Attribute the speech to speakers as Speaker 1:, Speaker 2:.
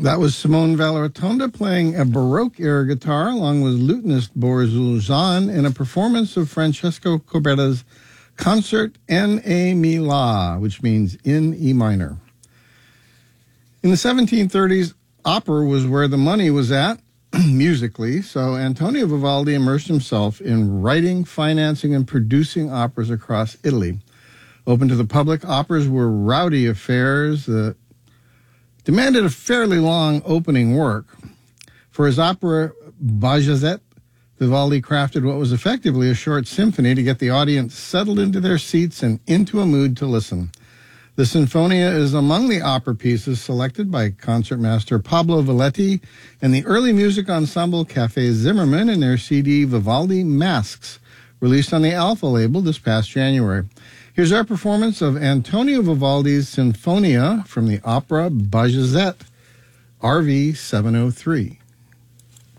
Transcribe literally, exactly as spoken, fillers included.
Speaker 1: That was Simone Vallerotonda playing a Baroque-era guitar along with lutenist Boris Zuzan in a performance of Francesco Corbetta's Concert N A Mi La, which means in E minor. In the seventeen thirties, opera was where the money was at, musically, so Antonio Vivaldi immersed himself in writing, financing, and producing operas across Italy. Open to the public, operas were rowdy affairs that demanded a fairly long opening work. For his opera Bajazet, Vivaldi crafted what was effectively a short symphony to get the audience settled into their seats and into a mood to listen. The Sinfonia is among the opera pieces selected by concertmaster Pablo Valetti and the early music ensemble Café Zimmermann in their C D Vivaldi Masks, released on the Alpha label this past January. Here's our performance of Antonio Vivaldi's Sinfonia from the opera Bajazet, R V seven oh three.